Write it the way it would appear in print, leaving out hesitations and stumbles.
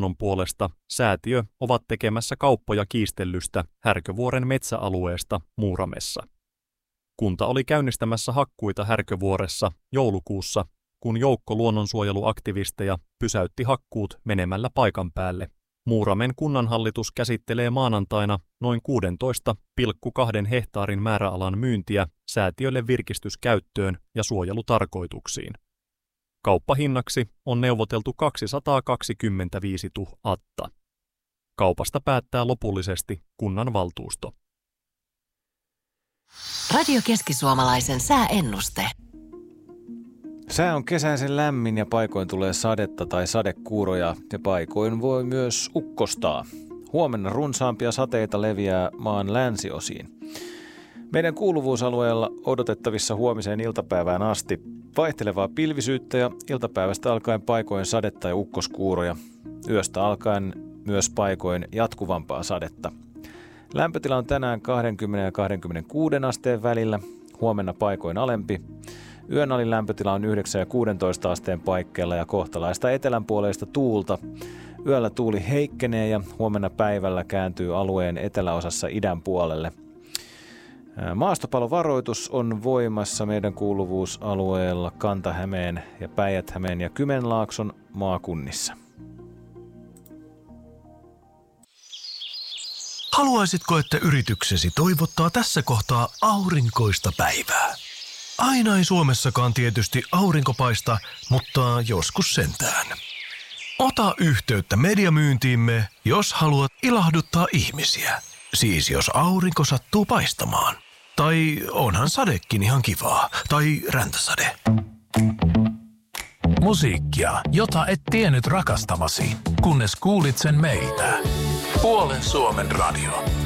luonnon puolesta säätiö ovat tekemässä kauppoja kiistellystä Härkövuoren metsäalueesta Muuramessa. Kunta oli käynnistämässä hakkuita Härkövuoressa joulukuussa, kun joukko luonnonsuojeluaktivisteja pysäytti hakkuut menemällä paikan päälle. Muuramen kunnanhallitus käsittelee maanantaina noin 16,2 hehtaarin määräalan myyntiä säätiölle virkistyskäyttöön ja suojelutarkoituksiin. Kauppahinnaksi on neuvoteltu 225 000. Kaupasta päättää lopullisesti kunnanvaltuusto. Radio Keski-Suomalaisen sääennuste. Sää on kesäisen lämmin ja paikoin tulee sadetta tai sadekuuroja ja paikoin voi myös ukkostaa. Huomenna runsaampia sateita leviää maan länsiosiin. Meidän kuuluvuusalueella odotettavissa huomiseen iltapäivään asti vaihtelevaa pilvisyyttä ja iltapäivästä alkaen paikoin sadetta ja ukkoskuuroja. Yöstä alkaen myös paikoin jatkuvampaa sadetta. Lämpötila on tänään 20 ja 26 asteen välillä, huomenna paikoin alempi. Yön alin lämpötila on 9 ja 16 asteen paikkeilla ja kohtalaista etelänpuoleista tuulta. Yöllä tuuli heikkenee ja huomenna päivällä kääntyy alueen eteläosassa idän puolelle. Maastopalovaroitus on voimassa meidän kuuluvuusalueella Kanta-Hämeen ja Päijät-Hämeen ja Kymenlaakson maakunnissa. Haluaisitko, että yrityksesi toivottaa tässä kohtaa aurinkoista päivää? Aina ei Suomessakaan tietysti aurinko paista, mutta joskus sentään. Ota yhteyttä mediamyyntiimme, jos haluat ilahduttaa ihmisiä. Siis jos aurinko sattuu paistamaan. Tai onhan sadekin ihan kivaa. Tai räntäsade. Musiikkia, jota et tiennyt rakastavasi, kunnes kuulit sen meiltä. Puolen Suomen radio.